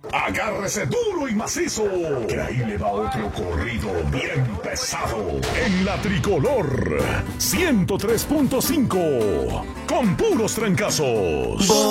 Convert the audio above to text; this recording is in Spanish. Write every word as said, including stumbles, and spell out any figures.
Agárrese duro y macizo, que ahí le va otro corrido bien pesado. En la Tricolor ciento tres punto cinco, con puros trancazos.